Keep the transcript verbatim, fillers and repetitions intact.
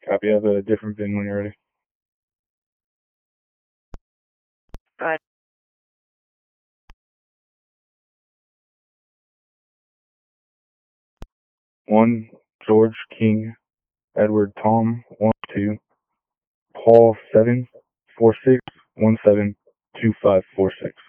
Copy. I have a different V I N when you're ready. Right. One, George King, Edward Tom, one two, Paul seven, four six, one seven, two five four six.